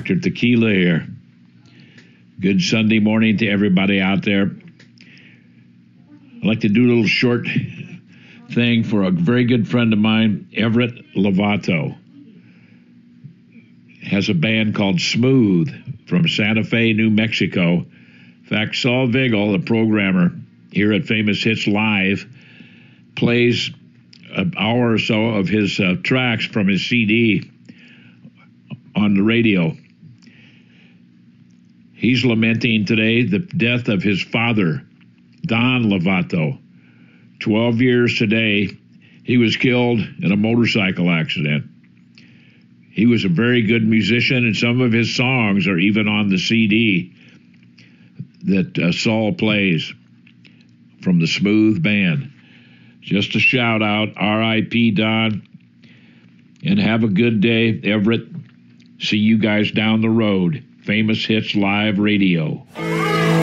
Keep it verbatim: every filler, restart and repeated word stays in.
Doctor Tequila here. Good Sunday morning to everybody out there. I'd like to do a little short thing for a very good friend of mine, Everett Lovato. Has a band called Smooth from Santa Fe, New Mexico. In fact, Saul Vigil, the programmer here at Famous Hits Live, plays an hour or so of his uh, tracks from his C D on the radio. He's lamenting today the death of his father, Don Lovato. Twelve years today, he was killed in a motorcycle accident. He was a very good musician, and some of his songs are even on the C D that uh, Saul plays from the Smooth Band. Just a shout out, R I P Don, and have a good day, Everett. See you guys down the road. Famous Hits Live Radio.